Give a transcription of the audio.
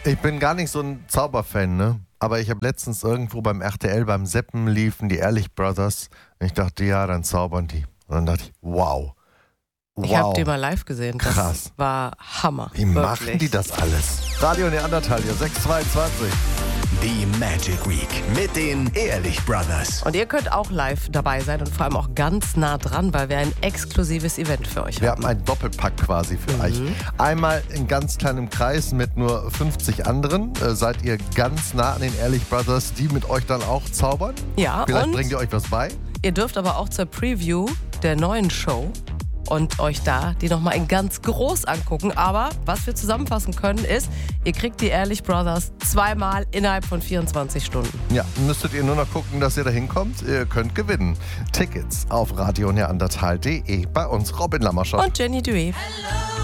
Ich bin gar nicht so ein Zauberfan, ne? Aber ich habe letztens irgendwo beim RTL, beim Seppen liefen die Ehrlich Brothers. Und ich dachte, ja, dann zaubern die. Und dann dachte ich, wow. Ich habe die mal live gesehen. Das Krass. war Hammer. Wie machen die das alles? Radio Neandertal, hier 622. Die Magic Week mit den Ehrlich Brothers. Und ihr könnt auch live dabei sein und vor allem auch ganz nah dran, weil wir ein exklusives Event für euch Wir haben. haben einen Doppelpack quasi für euch. Einmal in ganz kleinem Kreis mit nur 50 anderen. Seid ihr ganz nah an den Ehrlich Brothers, die mit euch dann auch zaubern? Ja, Vielleicht und bringt ihr euch was bei? ihr dürft aber auch zur Preview der neuen Show und euch da die nochmal in ganz groß angucken. Aber was wir zusammenfassen können ist, ihr kriegt die Ehrlich Brothers zweimal innerhalb von 24 Stunden. Ja, müsstet ihr nur noch gucken, dass ihr da hinkommt. Ihr könnt gewinnen. Tickets auf radioneandertal.de. Bei uns Robin Lammerschott. Und Jenny Duet.